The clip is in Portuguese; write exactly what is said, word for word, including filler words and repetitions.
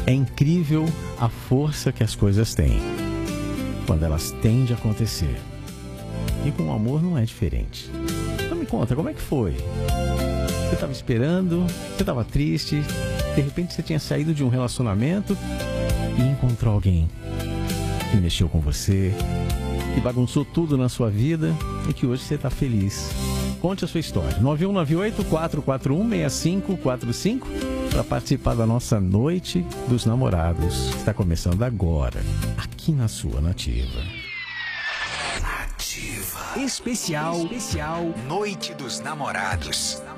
É incrível a força que as coisas têm quando elas tendem a acontecer. E com o amor não é diferente. Então me conta, como é que foi? Você estava esperando, você estava triste, de repente você tinha saído de um relacionamento e encontrou alguém que mexeu com você, que bagunçou tudo na sua vida e que hoje você está feliz. Conte a sua história. nove um nove oito, quatro quatro um, seis cinco quatro cinco para participar da nossa Noite dos Namorados. Está começando agora, aqui na sua Nativa. Nativa. Especial, especial Noite dos Namorados.